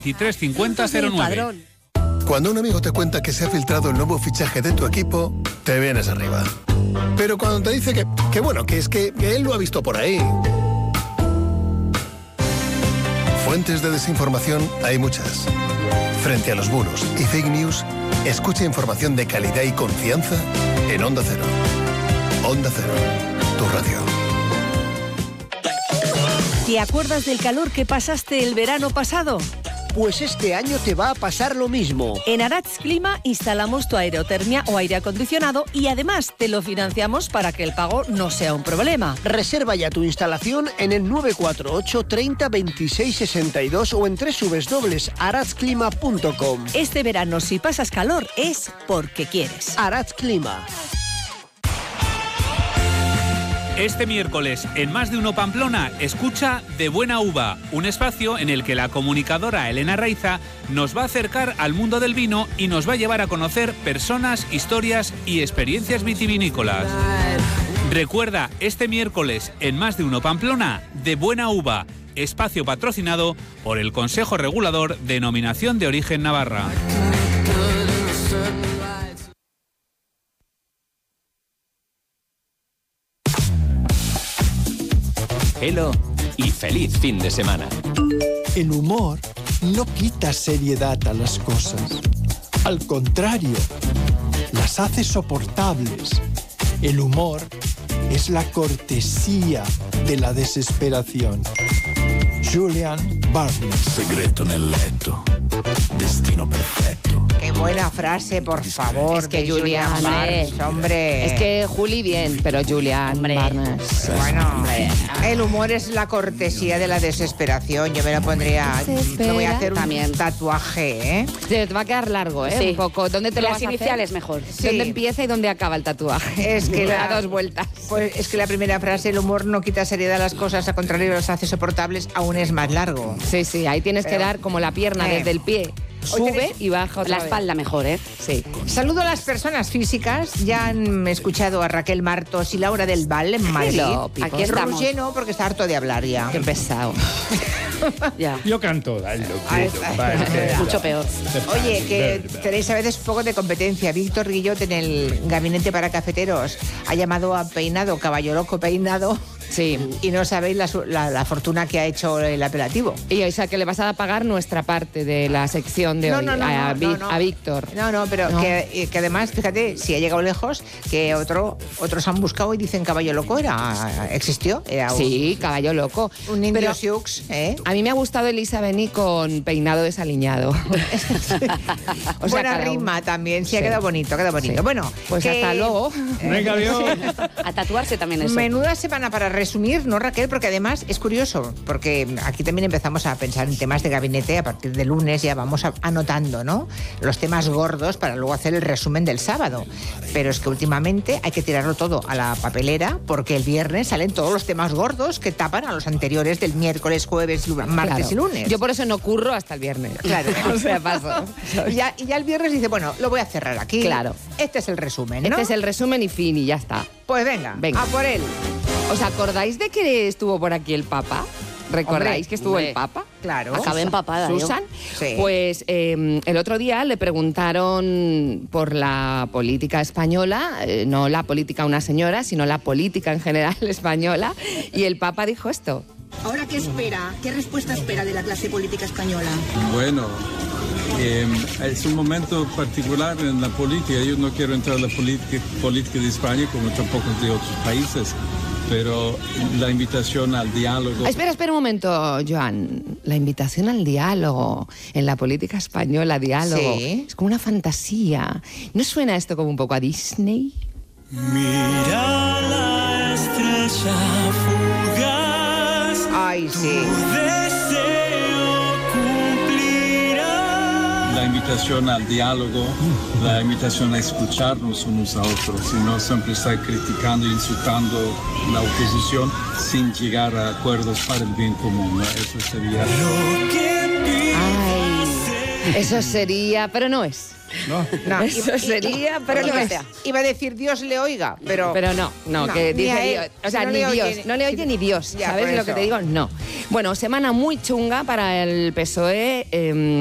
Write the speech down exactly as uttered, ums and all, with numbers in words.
veintitrés cincuenta cero nueve. Cuando un amigo te cuenta que se ha filtrado el nuevo fichaje de tu equipo, te vienes arriba. Pero cuando te dice que, que bueno, que es que, que él lo ha visto por ahí. Fuentes de desinformación hay muchas. Frente a los bulos y fake news, escucha información de calidad y confianza en Onda Cero. Onda Cero, tu radio. ¿Te acuerdas del calor que pasaste el verano pasado? Pues este año te va a pasar lo mismo. En Arats Clima instalamos tu aerotermia o aire acondicionado y además te lo financiamos para que el pago no sea un problema. Reserva ya tu instalación en el nueve cuatro ocho, treinta, veintiséis, sesenta y dos o en doble u doble u doble u punto arats clima punto com. Este verano, si pasas calor, es porque quieres. Arats Clima. Este miércoles, en Más de Uno Pamplona, escucha De Buena Uva, un espacio en el que la comunicadora Elena Raiza nos va a acercar al mundo del vino y nos va a llevar a conocer personas, historias y experiencias vitivinícolas. Recuerda, este miércoles, en Más de Uno Pamplona, De Buena Uva, espacio patrocinado por el Consejo Regulador Denominación de Origen Navarra. Hello y feliz fin de semana. El humor no quita seriedad a las cosas. Al contrario, las hace soportables. El humor es la cortesía de la desesperación. Julian Barnes. Segreto nel letto. Destino perfecto. Qué buena frase, por favor. Es que de Julian, Julian Barnes, hombre. Es que Juli bien, pero Julian hombre. Barnes. Bueno, hombre. El humor es la cortesía de la desesperación. Yo me lo pondría. Me voy a hacer un También. tatuaje, ¿eh? Te va a quedar largo, ¿eh? Sí. Un poco. ¿Dónde te lo Las vas a hacer? iniciales mejor. Sí. ¿Dónde empieza y dónde acaba el tatuaje? Es que da la- dos vueltas. Pues es que la primera frase, el humor no quita seriedad a las cosas, al contrario, las hace soportables, aún es más largo. Sí, sí, ahí tienes Pero- que dar como la pierna Eh. desde el pie. Hoy Sube tenéis- y baja otra La vez. espalda mejor, ¿eh? Sí. Saludo a las personas físicas. Ya han escuchado a Raquel Martos y Laura del Val en Madrid. Hello, people. Aquí estamos. Roger no, porque está harto de hablar ya. Qué pesado. Ya. Yo canto, dale, Ahí lo está. vale. Mucho peor. Oye, que tenéis a veces un poco de competencia. Víctor Guillot en el gabinete para cafeteros ha llamado a Peinado, Caballo Loco Peinado, Sí. y no sabéis la, su- la- la fortuna que ha hecho el apelativo. Y o sea que le vas a pagar nuestra parte de la sección de No, hoy no, no, a, no, Vi- no, no. a Víctor. No, no, pero No. Que, eh, que además, fíjate, si ha llegado lejos, que otro, otros han buscado y dicen Caballo Loco era, existió, era un, Sí, caballo loco. un indio Pero Sioux, ¿eh? a mí me ha gustado Elisa Beni con peinado desaliñado. O sea, Buena cada uno. rima también, sí, ha Sí. quedado bonito, ha quedado bonito. Sí. Bueno, Pues que- hasta luego. Venga, adiós. A tatuarse también eso. Menuda semana para resumir, ¿no, Raquel? Porque además es curioso, porque aquí también empezamos a pensar en temas de gabinete. A partir de lunes ya vamos a- anotando, ¿no? Los temas gordos para luego hacer el resumen del sábado. Pero es que últimamente hay que tirarlo todo a la papelera porque el viernes salen todos los temas gordos que tapan a los anteriores del miércoles, jueves, lu- martes Claro. y lunes. Yo por eso no curro hasta el viernes. Claro. O sea, paso. y, ya, y ya el viernes dice, bueno, lo voy a cerrar aquí. Claro. Este es el resumen, ¿no? Este es el resumen y fin y ya está. Pues venga, Venga. a por él. ¿Os acordáis de que estuvo por aquí el Papa? ¿Recordáis Hombre, que estuvo hombre. el Papa? Claro. Acabé empapada. yo. Susan, Sí. pues eh, el otro día le preguntaron por la política española, eh, no la política una señora, sino la política en general española, y el Papa dijo esto. ¿Ahora qué espera? ¿Qué respuesta espera de la clase política española? Bueno, eh, es un momento particular en la política. Yo no quiero entrar en la política, política de España como tampoco de otros países, pero la invitación al diálogo... Ah, espera, espera un momento, Joan. La invitación al diálogo en la política española, diálogo, Sí. es como una fantasía. ¿No suena esto como un poco a Disney? Mira la estrella fugaz. Ay, sí. Deseo cumplirá. La invitación al diálogo, la invitación a escucharnos unos a otros y no siempre estar criticando e insultando la oposición sin llegar a acuerdos para el bien común, ¿no? Eso sería... Ay, eso sería, pero no es. ¿no? No, Eso iba- sería, iba- pero no iba, es. iba a decir Dios le oiga, pero... Pero no, no, No, que ni dice a él. Dios. O sea, Si no ni le Dios. oye- no le oye si- ni Dios. Ya, ¿Sabes por lo que eso. te digo? No. Bueno, semana muy chunga para el P S O E. eh,